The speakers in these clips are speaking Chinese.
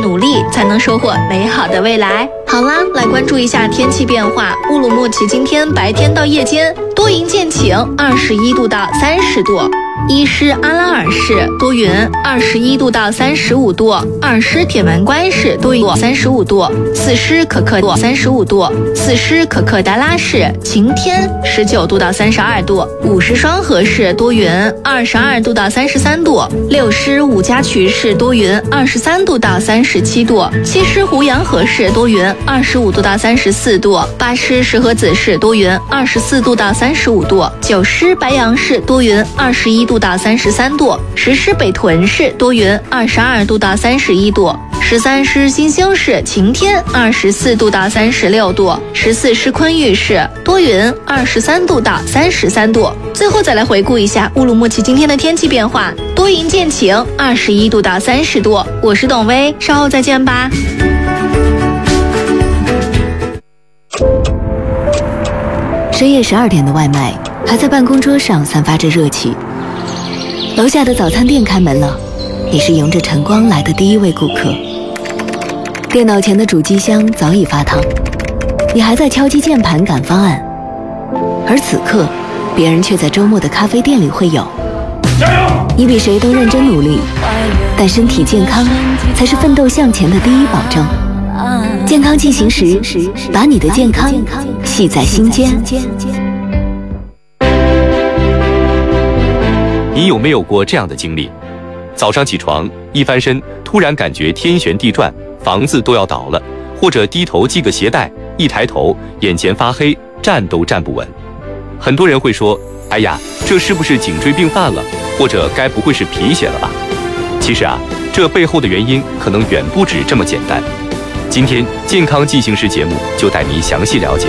努力，才能收获美好的未来。好啦，来关注一下天气变化。乌鲁木齐今天白天到夜间多云见晴，21度到30度。伊施阿拉尔市多云，21度到35度；二施铁门关市多云，35度；四施可克35度；四施可克达拉市晴天，19度到32度；五施双河市多云，22度到33度；六施五家渠市多云，23度到37度；七施胡杨河市多云，25度到34度；八施石河子市多云，24度到35度；九施白杨市多云，21度到33度；十施北屯市多云，22度到31度；十三施新兴市晴天，24度到36度；十四施昆玉市多云，23度到33度。最后再来回顾一下乌鲁木齐今天的天气变化，多云见晴，21度到30度。我是董薇，稍后再见吧。 深夜12点的外卖还在办公桌上散发着热气，楼下的早餐店开门了，你是迎着晨光来的第一位顾客。电脑前的主机箱早已发烫，你还在敲击键盘赶方案，而此刻别人却在周末的咖啡店里会友。 加油！ 你比谁都认真努力，但身体健康才是奋斗向前的第一保证。健康进行时，把你的健康系在心间。 你有没有过这样的经历？早上起床一翻身，突然感觉天旋地转，房子都要倒了；或者低头系个鞋带，一抬头眼前发黑，站都站不稳。很多人会说：“哎呀，这是不是颈椎病犯了？或者该不会是贫血了吧？”其实啊，这背后的原因可能远不止这么简单。今天健康进行时节目就带您详细了解。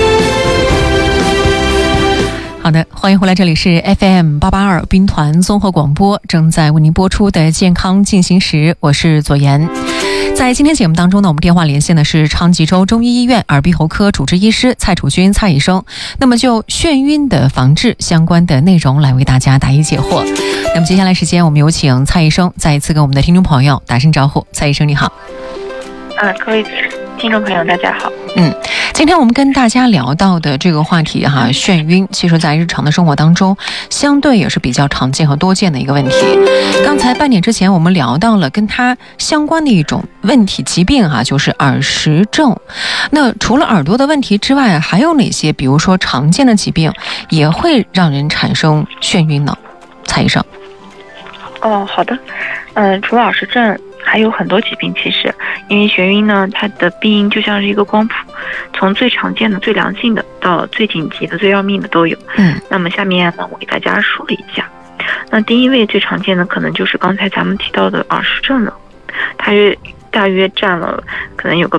好的，欢迎回来，这里是 FM882 兵团综合广播，正在为您播出的健康进行时，我是左岩。在今天节目当中呢，我们电话连线的是昌吉州中医医院耳鼻喉科主治医师蔡楚军蔡医生，那么就眩晕的防治相关的内容来为大家答疑解惑。那么接下来时间，我们有请蔡医生再一次跟我们的听众朋友打声招呼。蔡医生你好。 各位听众朋友大家好。 今天我们跟大家聊到的这个话题眩晕，其实在日常的生活当中相对也是比较常见和多见的一个问题。刚才半点之前我们聊到了跟它相关的一种问题疾病就是耳石症。那除了耳朵的问题之外，还有哪些比如说常见的疾病也会让人产生眩晕呢？蔡医生。 好的。除了耳石症还有很多疾病，其实因为眩晕呢，它的病因就像是一个光谱，从最常见的最良性的到最紧急的最要命的都有。那么下面呢，我给大家梳理一下。那第一位最常见的可能就是刚才咱们提到的耳石症了，它大约占了可能有个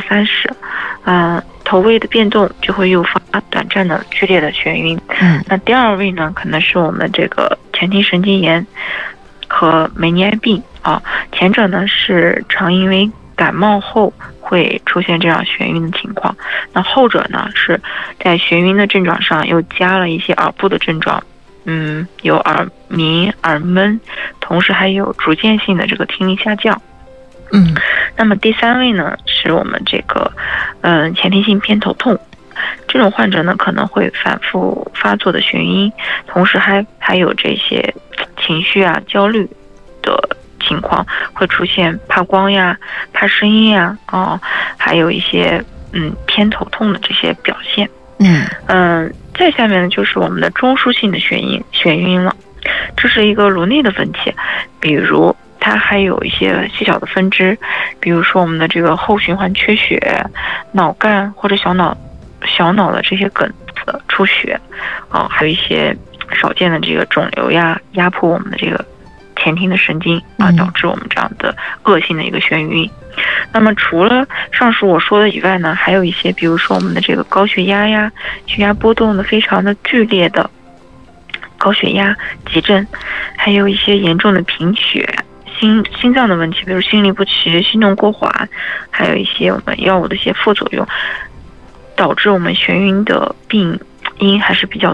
30%。头位的变动就会诱发短暂的剧烈的眩晕。那第二位呢，可能是我们这个前庭神经炎和梅尼埃病前者呢是常因为感冒后会出现这样眩晕的情况，那后者呢是在眩晕的症状上又加了一些耳部的症状，有耳鸣、耳闷，同时还有逐渐性的这个听力下降。那么第三位呢是我们这个前庭性偏头痛，这种患者呢可能会反复发作的眩晕，同时还有这些情绪焦虑的情况，会出现怕光呀、怕声音呀，还有一些偏头痛的这些表现。再下面呢就是我们的中枢性的眩晕了，这是一个颅内的分期，比如它还有一些细小的分支，比如说我们的这个后循环缺血、脑干或者小脑的这些梗子出血，还有一些少见的这个肿瘤呀，压迫我们的这个前庭的神经导致我们这样的恶性的一个眩晕。那么除了上述我说的以外呢，还有一些比如说我们的这个高血压呀，血压波动的非常的剧烈的高血压、急症，还有一些严重的贫血、心脏的问题，比如心律不齐、心动过缓，还有一些我们药物的一些副作用，导致我们眩晕的病因还是比较